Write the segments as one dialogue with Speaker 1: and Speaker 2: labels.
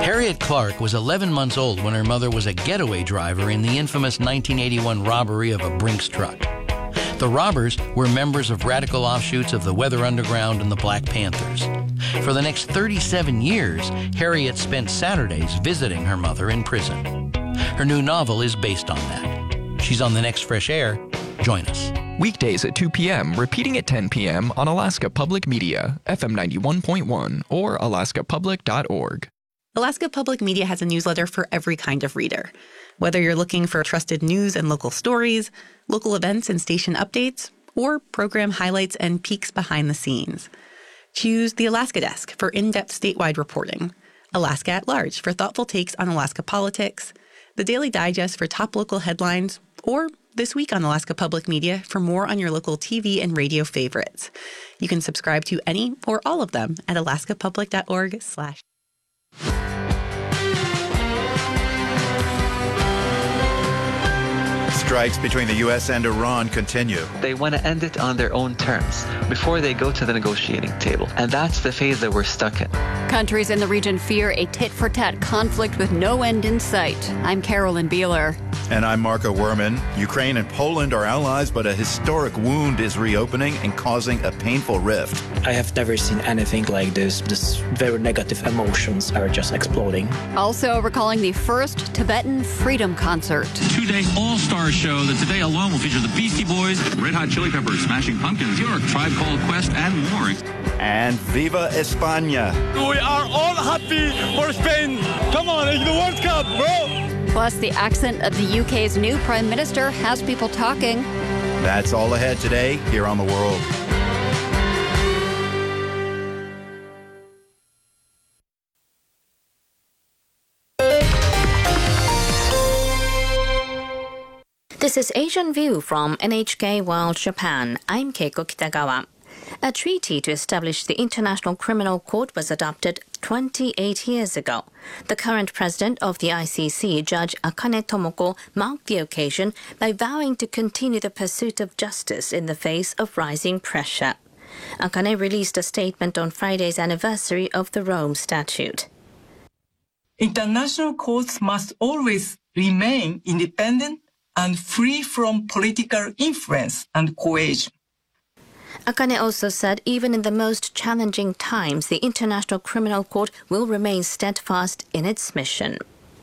Speaker 1: Harriet Clark was 11 months old when her mother was a getaway driver in the infamous 1981 robbery of a Brinks truck. The robbers were members of radical offshoots of the Weather Underground and the Black Panthers. For the next 37 years, Harriet spent Saturdays visiting her mother in prison. Her new novel is based on that. She's on the next Fresh Air. Join us.
Speaker 2: Weekdays at 2 p.m., repeating at 10 p.m. on Alaska Public Media, FM 91.1 or alaskapublic.org.
Speaker 3: Alaska Public Media has a newsletter for every kind of reader. Whether you're looking for trusted news and local stories, local events and station updates, or program highlights and peeks behind the scenes. Choose the Alaska Desk for in-depth statewide reporting, Alaska at Large for thoughtful takes on Alaska politics, the Daily Digest for top local headlines, or This Week on Alaska Public Media for more on your local TV and radio favorites. You can subscribe to any or all of them at alaskapublic.org/.
Speaker 4: Strikes between the U.S. and Iran continue.
Speaker 5: They want to end it on their own terms before they go to the negotiating table. And that's the phase that we're stuck in.
Speaker 6: Countries in the region fear a tit-for-tat conflict with no end in sight. I'm Carolyn Beeler.
Speaker 4: And I'm Marco Werman. Ukraine and Poland are allies, but a historic wound is reopening and causing a painful rift.
Speaker 7: I have never seen anything like this. These very negative emotions are just exploding.
Speaker 6: Also recalling the first Tibetan Freedom Concert.
Speaker 8: Two-day all-star show that today alone will feature the Beastie Boys, Red Hot Chili Peppers, Smashing Pumpkins, York, Tribe Called Quest, and more.
Speaker 4: And Viva España.
Speaker 9: We are all happy for Spain. Come on, it's the World Cup, bro.
Speaker 6: Plus, the accent of the UK's new Prime Minister has people talking.
Speaker 4: That's all ahead today here on The World.
Speaker 10: This is Asian View from NHK World Japan. I'm Keiko Kitagawa. A treaty to establish the International Criminal Court was adopted 28 years ago. The current president of the ICC, Judge Akane Tomoko, marked the occasion by vowing to continue the pursuit of justice in the face of rising pressure. Akane released a statement on Friday's anniversary of the Rome Statute.
Speaker 11: International courts must always remain independent and free from political influence and coercion.
Speaker 10: Akane also said even in the most challenging times, the International Criminal Court will remain steadfast in its mission.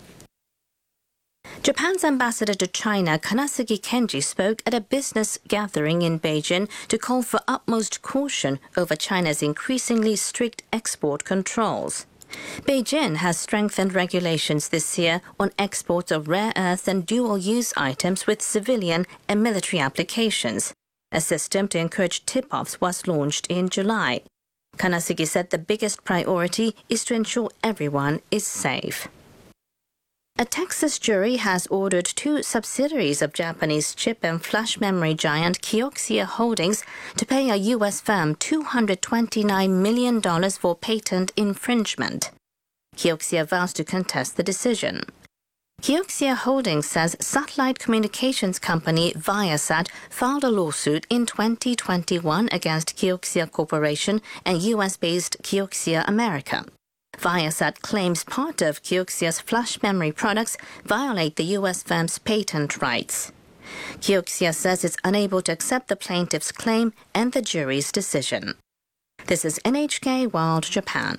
Speaker 10: Japan's ambassador to China, Kanasugi Kenji, spoke at a business gathering in Beijing to call for utmost caution over China's increasingly strict export controls. Beijing has strengthened regulations this year on exports of rare earth and dual-use items with civilian and military applications. A system to encourage tip-offs was launched in July. Kanasugi said the biggest priority is to ensure everyone is safe. A Texas jury has ordered two subsidiaries of Japanese chip and flash memory giant Kioxia Holdings to pay a U.S. firm $229 million for patent infringement. Kioxia vows to contest the decision. Kioxia Holdings says satellite communications company Viasat filed a lawsuit in 2021 against Kioxia Corporation and U.S.-based Kioxia America. Viasat claims part of Kioxia's flash memory products violate the U.S. firm's patent rights. Kioxia says it's unable to accept the plaintiff's claim and the jury's decision. This is NHK World Japan.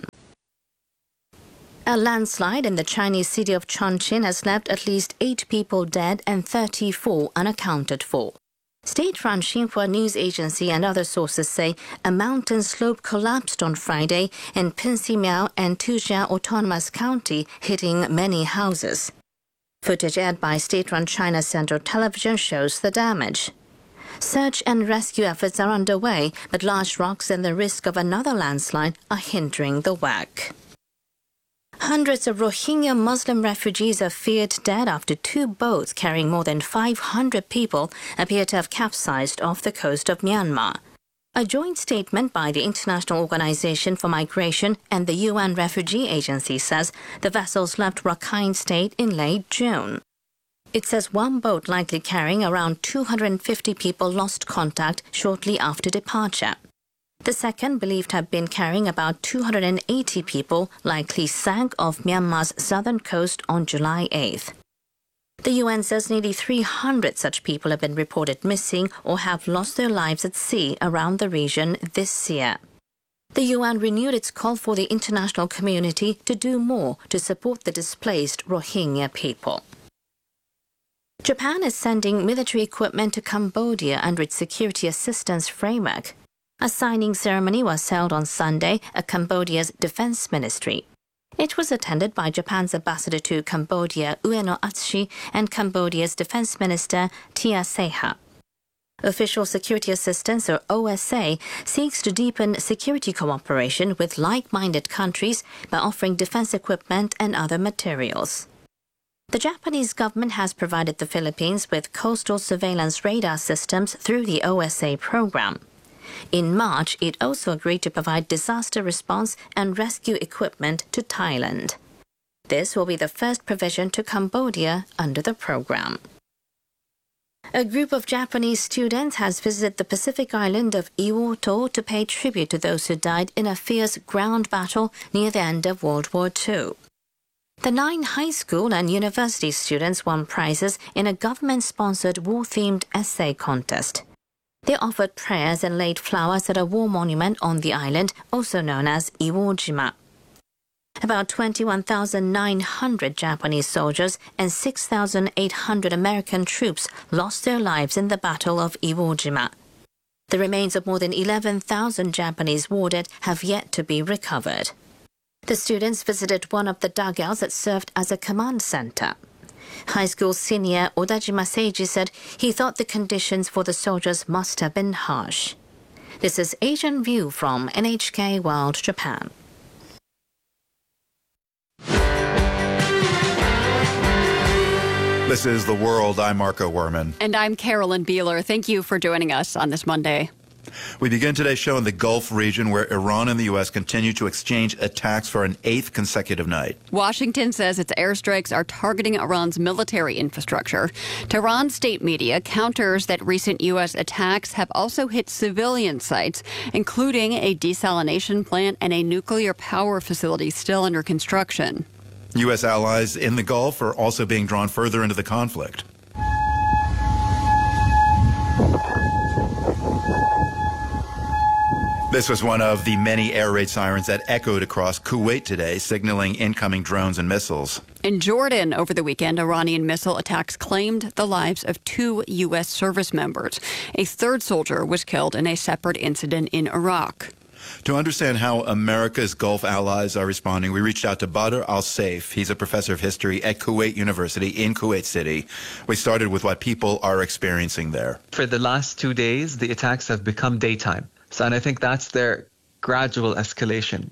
Speaker 10: A landslide in the Chinese city of Chongqing has left at least 8 people dead and 34 unaccounted for. State-run Xinhua news agency and other sources say a mountain slope collapsed on Friday in Pinsimiao and Tuzhia Autonomous County, hitting many houses. Footage aired by state-run China Central Television shows the damage. Search and rescue efforts are underway, but large rocks and the risk of another landslide are hindering the work. Hundreds of Rohingya Muslim refugees are feared dead after 2 boats carrying more than 500 people appear to have capsized off the coast of Myanmar. A joint statement by the International Organization for Migration and the UN Refugee Agency says the vessels left Rakhine State in late June. It says one boat likely carrying around 250 people lost contact shortly after departure. The second, believed to have been carrying about 280 people, likely sank off Myanmar's southern coast on July 8th. The UN says nearly 300 such people have been reported missing or have lost their lives at sea around the region this year. The UN renewed its call for the international community to do more to support the displaced Rohingya people. Japan is sending military equipment to Cambodia under its security assistance framework. A signing ceremony was held on Sunday at Cambodia's defense ministry. It was attended by Japan's ambassador to Cambodia, Ueno Atsushi, and Cambodia's defense minister, Tia Seha. Official Security Assistance, or OSA, seeks to deepen security cooperation with like-minded countries by offering defense equipment and other materials. The Japanese government has provided the Philippines with coastal surveillance radar systems through the OSA program. In March, it also agreed to provide disaster response and rescue equipment to Thailand. This will be the first provision to Cambodia under the program. A group of Japanese students has visited the Pacific island of Iwoto to pay tribute to those who died in a fierce ground battle near the end of World War II. The 9 high school and university students won prizes in a government-sponsored war-themed essay contest. They offered prayers and laid flowers at a war monument on the island, also known as Iwo Jima. About 21,900 Japanese soldiers and 6,800 American troops lost their lives in the Battle of Iwo Jima. The remains of more than 11,000 Japanese war dead have yet to be recovered. The students visited one of the dugouts that served as a command center. High school senior Odajima Seiji said he thought the conditions for the soldiers must have been harsh. This is Asian View from NHK World Japan.
Speaker 4: This is The World. I'm Marco Werman.
Speaker 6: And I'm Carolyn Beeler. Thank you for joining us on this Monday.
Speaker 4: We begin today's show in the Gulf region, where Iran and the U.S. continue to exchange attacks for an 8th consecutive night.
Speaker 6: Washington says its airstrikes are targeting Iran's military infrastructure. Tehran state media counters that recent U.S. attacks have also hit civilian sites, including a desalination plant and a nuclear power facility still under construction.
Speaker 4: U.S. allies in the Gulf are also being drawn further into the conflict. This was one of the many air raid sirens that echoed across Kuwait today, signaling incoming drones and missiles.
Speaker 6: In Jordan over the weekend, Iranian missile attacks claimed the lives of 2 U.S. service members. A third soldier was killed in a separate incident in Iraq.
Speaker 4: To understand how America's Gulf allies are responding, we reached out to Badr al-Saif. He's a professor of history at Kuwait University in Kuwait City. We started with what people are experiencing there.
Speaker 5: For the last 2 days, the attacks have become daytime. And I think that's their gradual escalation.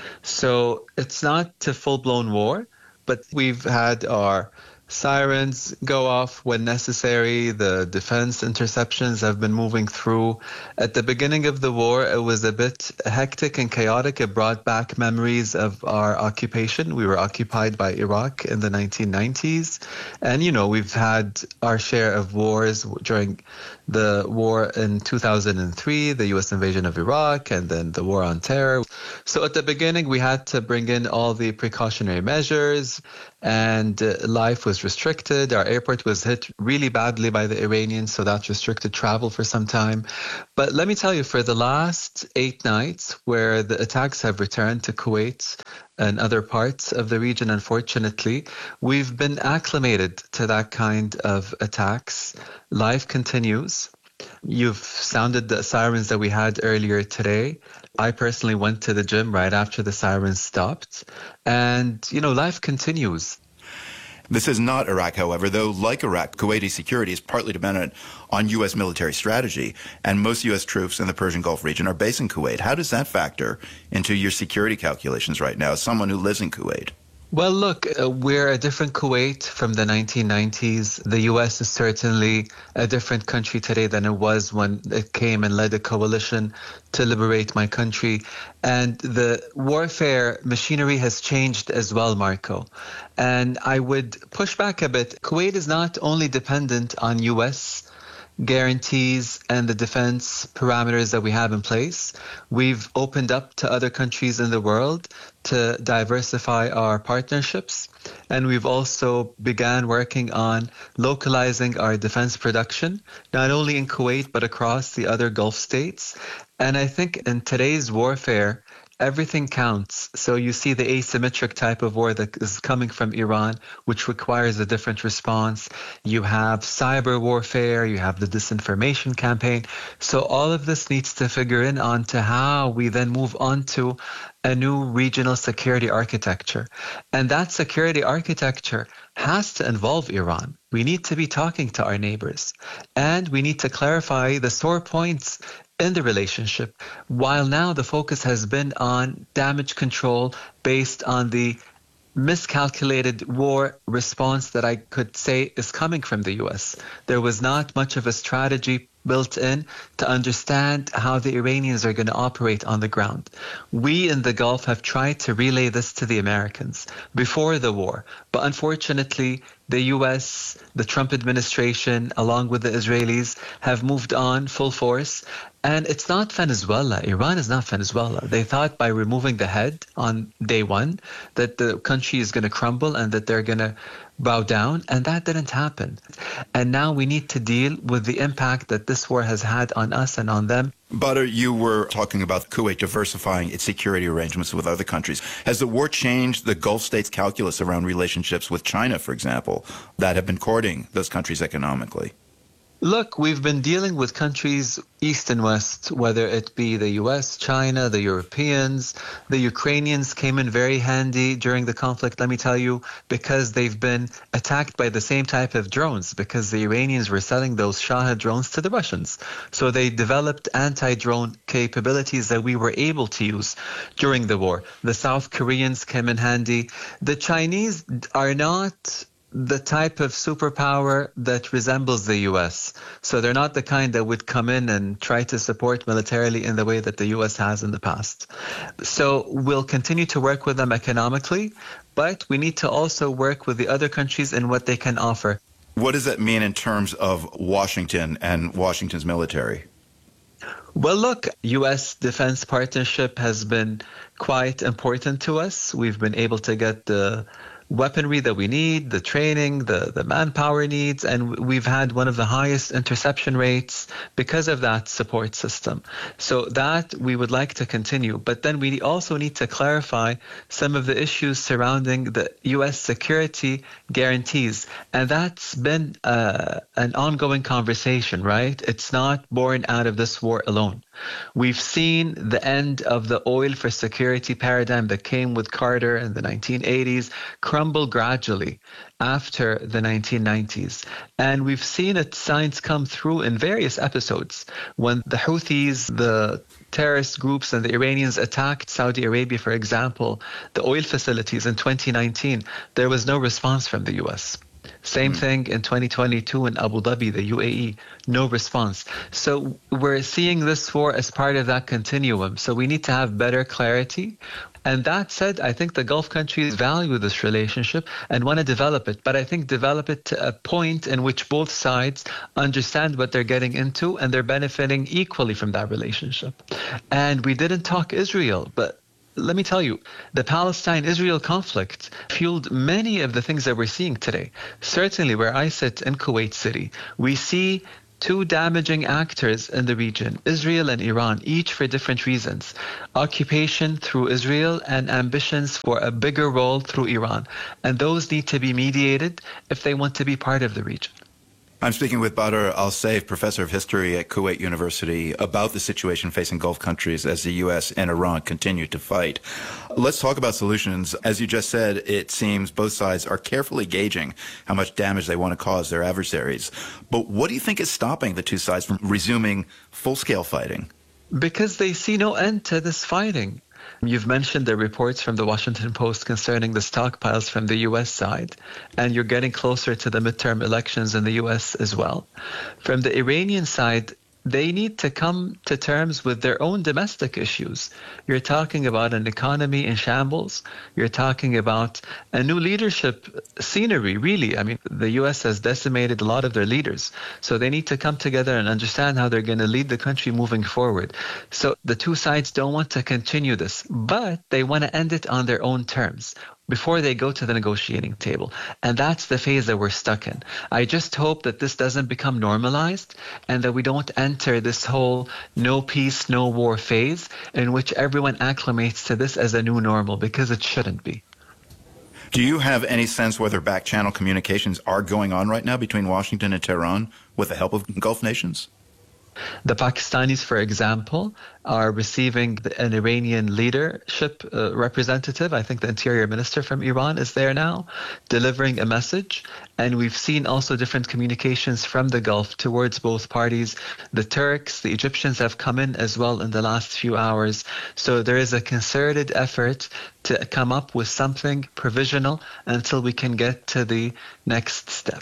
Speaker 5: So it's not a full-blown war, but we've had our sirens go off when necessary. The defense interceptions have been moving through. At the beginning of the war, it was a bit hectic and chaotic. It brought back memories of our occupation. We were occupied by Iraq in the 1990s. And, we've had our share of wars during the war in 2003, the U.S. invasion of Iraq, and then the war on terror. So at the beginning, we had to bring in all the precautionary measures, and life was restricted. Our airport was hit really badly by the Iranians, so that restricted travel for some time. But let me tell you, for the last 8 nights, where the attacks have returned to Kuwait and other parts of the region, unfortunately, we've been acclimated to that kind of attacks. Life continues. You've sounded the sirens that we had earlier today. I personally went to the gym right after the sirens stopped. And, life continues.
Speaker 4: This is not Iraq, however, though like Iraq, Kuwaiti security is partly dependent on U.S. military strategy, and most U.S. troops in the Persian Gulf region are based in Kuwait. How does that factor into your security calculations right now as someone who lives in Kuwait?
Speaker 5: Well, look, we're a different Kuwait from the 1990s. The U.S. is certainly a different country today than it was when it came and led a coalition to liberate my country. And the warfare machinery has changed as well, Marco. And I would push back a bit. Kuwait is not only dependent on U.S. guarantees and the defense parameters that we have in place. We've opened up to other countries in the world to diversify our partnerships. And we've also began working on localizing our defense production, not only in Kuwait, but across the other Gulf states. And I think in today's warfare, everything counts. So you see the asymmetric type of war that is coming from Iran, which requires a different response. You have cyber warfare, you have the disinformation campaign. So all of this needs to figure in on to how we then move on to a new regional security architecture. And that security architecture has to involve Iran. We need to be talking to our neighbors, and we need to clarify the sore points in the relationship, while now the focus has been on damage control based on the miscalculated war response that I could say is coming from the US. There was not much of a strategy built in to understand how the Iranians are going to operate on the ground. We in the Gulf have tried to relay this to the Americans before the war, but unfortunately the US, the Trump administration, along with the Israelis, have moved on full force. And it's not Venezuela. Iran is not Venezuela. They thought by removing the head on day one that the country is going to crumble and that they're going to bow down, and that didn't happen. And now we need to deal with the impact that this war has had on us and on them.
Speaker 4: Badr, you were talking about Kuwait diversifying its security arrangements with other countries. Has the war changed the Gulf states' calculus around relationships with China, for example, that have been courting those countries economically?
Speaker 5: Look, we've been dealing with countries east and west, whether it be the US, China, the Europeans. The Ukrainians came in very handy during the conflict, let me tell you, because they've been attacked by the same type of drones, because the Iranians were selling those Shahed drones to the Russians. So they developed anti-drone capabilities that we were able to use during the war. The South Koreans came in handy. The Chinese are not the type of superpower that resembles the U.S. So they're not the kind that would come in and try to support militarily in the way that the U.S. has in the past. So we'll continue to work with them economically, but we need to also work with the other countries in what they can offer.
Speaker 4: What does that mean in terms of Washington and Washington's military?
Speaker 5: Well, look, U.S. defense partnership has been quite important to us. We've been able to get the weaponry that we need, the training, the manpower needs, and we've had one of the highest interception rates because of that support system. So that we would like to continue. But then we also need to clarify some of the issues surrounding the U.S. security guarantees. And that's been an ongoing conversation, right? It's not born out of this war alone. We've seen the end of the oil for security paradigm that came with Carter in the 1980s crumble gradually after the 1990s. And we've seen its signs come through in various episodes. When the Houthis, the terrorist groups, and the Iranians attacked Saudi Arabia, for example, the oil facilities in 2019, there was no response from the U.S. Same thing in 2022 in Abu Dhabi, the UAE, no response. So we're seeing this war as part of that continuum. So we need to have better clarity. And that said, I think the Gulf countries value this relationship and want to develop it. But I think develop it to a point in which both sides understand what they're getting into and they're benefiting equally from that relationship. And we didn't talk Israel, but let me tell you, the Palestine-Israel conflict fueled many of the things that we're seeing today. Certainly where I sit in Kuwait City, we see two damaging actors in the region, Israel and Iran, each for different reasons. Occupation through Israel and ambitions for a bigger role through Iran. And those need to be mediated if they want to be part of the region.
Speaker 4: I'm speaking with Badr Al-Saif, professor of history at Kuwait University, about the situation facing Gulf countries as the U.S. and Iran continue to fight. Let's talk about solutions. As you just said, it seems both sides are carefully gauging how much damage they want to cause their adversaries. But what do you think is stopping the two sides from resuming full-scale fighting?
Speaker 5: Because they see no end to this fighting. You've mentioned the reports from the Washington Post concerning the stockpiles from the U.S. side, and you're getting closer to the midterm elections in the U.S. as well. From the Iranian side, they need to come to terms with their own domestic issues. You're talking about an economy in shambles. You're talking about a new leadership scenery, really. I mean, the U.S. has decimated a lot of their leaders. So they need to come together and understand how they're going to lead the country moving forward. So the two sides don't want to continue this, but they want to end it on their own terms before they go to the negotiating table. And that's the phase that we're stuck in. I just hope that this doesn't become normalized and that we don't enter this whole no peace, no war phase in which everyone acclimates to this as a new normal, because it shouldn't be.
Speaker 4: Do you have any sense whether back-channel communications are going on right now between Washington and Tehran with the help of Gulf nations?
Speaker 5: The Pakistanis, for example, are receiving an Iranian leadership representative. I think the interior minister from Iran is there now, delivering a message. And we've seen also different communications from the Gulf towards both parties. The Turks, the Egyptians have come in as well in the last few hours. So there is a concerted effort to come up with something provisional until we can get to the next step.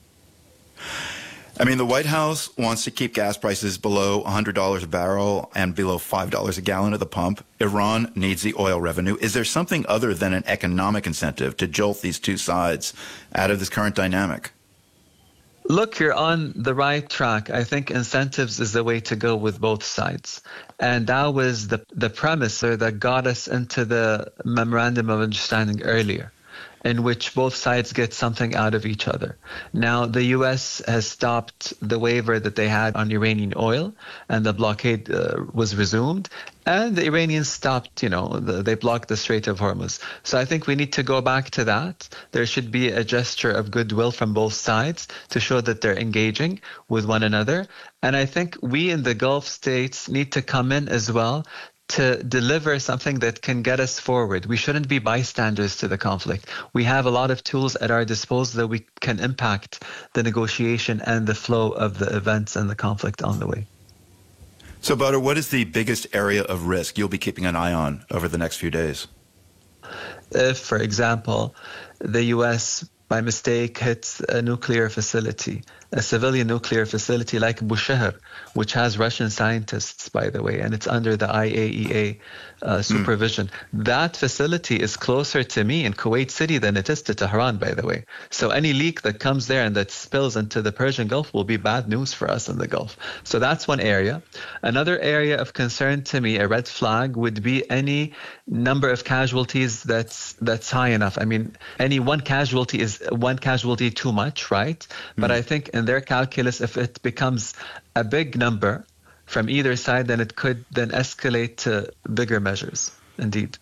Speaker 4: I mean, the White House wants to keep gas prices below $100 a barrel and below $5 a gallon at the pump. Iran needs the oil revenue. Is there something other than an economic incentive to jolt these two sides out of this current dynamic?
Speaker 5: Look, you're on the right track. I think incentives is the way to go with both sides. And that was the premise that got us into the memorandum of understanding earlier, in which both sides get something out of each other. Now, the U.S. has stopped the waiver that they had on Iranian oil, and the blockade was resumed. And the Iranians stopped, they blocked the Strait of Hormuz. So I think we need to go back to that. There should be a gesture of goodwill from both sides to show that they're engaging with one another. And I think we in the Gulf states need to come in as well to deliver something that can get us forward. We shouldn't be bystanders to the conflict. We have a lot of tools at our disposal that we can impact the negotiation and the flow of the events and the conflict on the way.
Speaker 4: So, Badr, what is the biggest area of risk you'll be keeping an eye on over the next few days?
Speaker 5: If, for example, the U.S. by mistake hits a nuclear facility, a civilian nuclear facility like Bushehr, which has Russian scientists, by the way, and it's under the IAEA supervision. That facility is closer to me in Kuwait City than it is to Tehran, by the way. So any leak that comes there and that spills into the Persian Gulf will be bad news for us in the Gulf. So that's one area. Another area of concern to me, a red flag, would be any number of casualties that's high enough. I mean, any one casualty is one casualty too much, right? But I think in their calculus, if it becomes a big number from either side, then it could then escalate to bigger measures, indeed.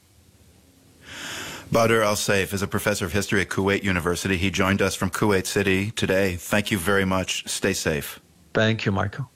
Speaker 4: Badr Al-Saif is a professor of history at Kuwait University. He joined us from Kuwait City today. Thank you very much. Stay safe.
Speaker 5: Thank you, Marco.